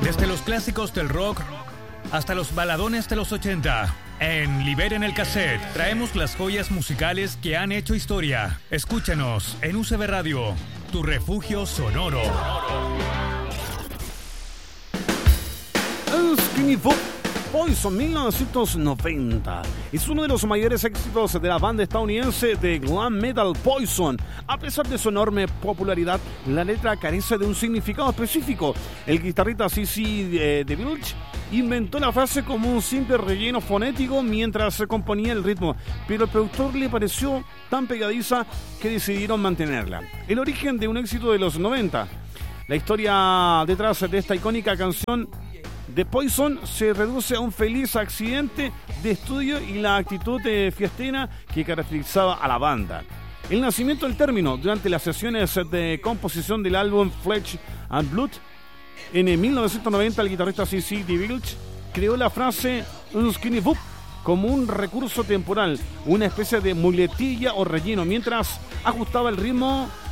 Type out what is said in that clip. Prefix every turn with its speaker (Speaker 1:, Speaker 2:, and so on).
Speaker 1: Desde los clásicos del rock hasta los baladones de los 80. En Liberen el Cassette traemos las joyas musicales que han hecho historia. Escúchanos en UCB Radio, tu refugio sonoro.
Speaker 2: Skinny Poison 1990 es uno de los mayores éxitos de la banda estadounidense de glam metal Poison. A pesar de su enorme popularidad, la letra carece de un significado específico. El guitarrista CC DeVilch inventó la frase como un simple relleno fonético mientras se componía el ritmo, pero al productor le pareció tan pegadiza que decidieron mantenerla. El origen de un éxito de los 90. La historia detrás de esta icónica canción de Poison se reduce a un feliz accidente de estudio y la actitud fiestera que caracterizaba a la banda. El nacimiento del término durante las sesiones de composición del álbum Flesh and Blood. En 1990 el guitarrista CC DeVilch creó la frase "Skinny Boop" como un recurso temporal, una especie de muletilla o relleno, mientras ajustaba el ritmo